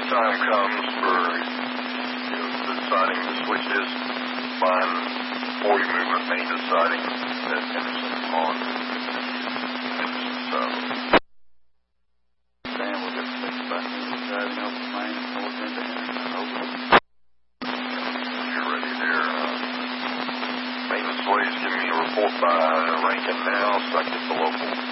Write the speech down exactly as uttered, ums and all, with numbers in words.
time comes for you know, deciding the switches, line forty movement main deciding that Henderson on Henderson South. Sam, we'll get six buttons deciding off the main north into Henderson. Over. You're ready there. Uh, maintenance ways giving me a report by Rankin now, so I get the local.